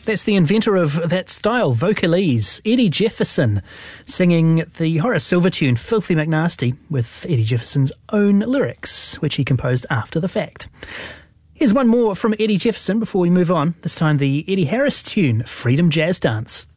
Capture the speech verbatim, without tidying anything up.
That's the inventor of that style, vocalese, Eddie Jefferson, singing the Horace Silver tune Filthy McNasty with Eddie Jefferson's own lyrics, which he composed after the fact. Here's one more from Eddie Jefferson before we move on, this time the Eddie Harris tune, Freedom Jazz Dance.